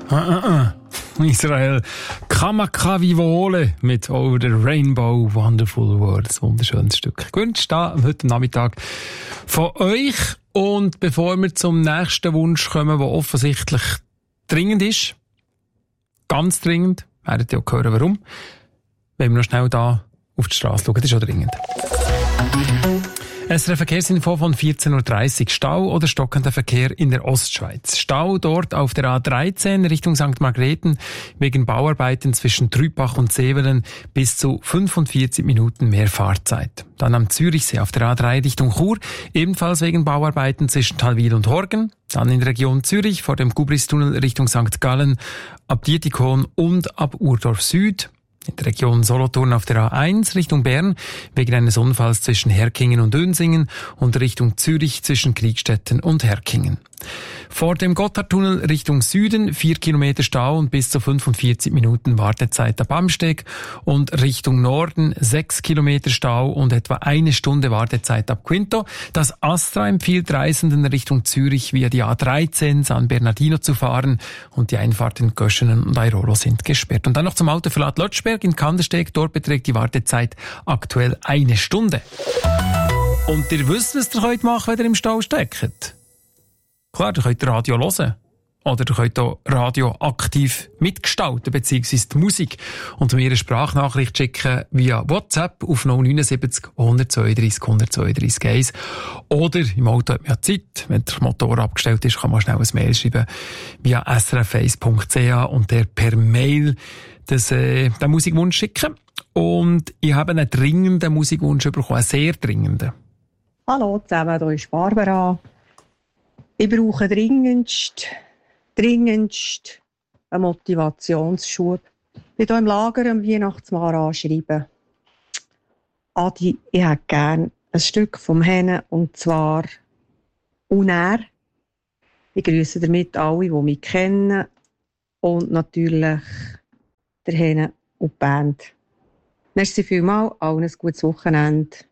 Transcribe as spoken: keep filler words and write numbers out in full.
Ah, ah, ah. Israel Kamakavivole mit Over the Rainbow, Wonderful World. Ein wunderschönes Stück. Gewünscht da heute Nachmittag von euch. Und bevor wir zum nächsten Wunsch kommen, der offensichtlich dringend ist, ganz dringend, werdet ihr auch hören, warum, wenn wir noch schnell da auf die Straße schauen. Das ist auch dringend. Es ist ein Verkehrsinfo von vierzehn Uhr dreißig. Stau oder stockender Verkehr in der Ostschweiz. Stau dort auf der A dreizehn Richtung Sankt Margrethen wegen Bauarbeiten zwischen Trübach und Sevelen bis zu fünfundvierzig Minuten mehr Fahrzeit. Dann am Zürichsee auf der A drei Richtung Chur, ebenfalls wegen Bauarbeiten zwischen Talwil und Horgen. Dann in der Region Zürich vor dem Gubristunnel Richtung Sankt Gallen, ab Dietikon und ab Urdorf Süd. In der Region Solothurn auf der A eins Richtung Bern wegen eines Unfalls zwischen Herkingen und Dönsingen und Richtung Zürich zwischen Kriegstetten und Herkingen. Vor dem Gotthardtunnel Richtung Süden vier Kilometer Stau und bis zu fünfundvierzig Minuten Wartezeit ab Amsteg und Richtung Norden sechs Kilometer Stau und etwa eine Stunde Wartezeit ab Quinto. Das Astra empfiehlt Reisenden Richtung Zürich via die A dreizehn San Bernardino zu fahren und die Einfahrten Göschenen und Airolo sind gesperrt. Und dann noch zum Autoverlad Lötschberg in Kandersteg. Dort beträgt die Wartezeit aktuell eine Stunde. Und ihr wisst, was ihr heute machen könnt, wenn ihr im Stau steckt. Klar, ihr könnt Radio hören. Oder ihr könnt auch Radio aktiv mitgestalten, beziehungsweise die Musik. Und mir eine Sprachnachricht schicken via WhatsApp auf null neun sieben null, hundertzweiunddreissig, hundertzweiunddreissig eins. Oder im Auto hat man ja Zeit. Wenn der Motor abgestellt ist, kann man schnell ein Mail schreiben via s r f eins punkt c a und der per Mail das, äh, den Musikwunsch schicken. Und ich habe einen dringenden Musikwunsch bekommen, einen sehr dringenden. Hallo zusammen, hier ist Barbara. Ich brauche dringendst, dringendst einen Motivationsschub. Ich bin hier im Lager am Weihnachtsmann anschreiben. Adi, ich hätte gerne ein Stück vom Henne, und zwar «Unair». Ich grüße damit alle, die mich kennen. Und natürlich der Henne und die Band. Merci vielmals, allen ein gutes Wochenende.